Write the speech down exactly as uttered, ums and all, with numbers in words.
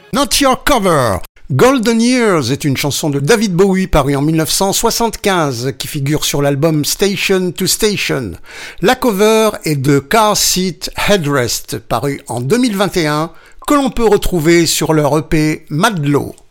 Not Your Cover. Golden Years est une chanson de David Bowie parue en dix-neuf cent soixante-quinze qui figure sur l'album Station to Station. La cover est de Car Seat Headrest paru en deux mille vingt et un que l'on peut retrouver sur leur E P Mad Low.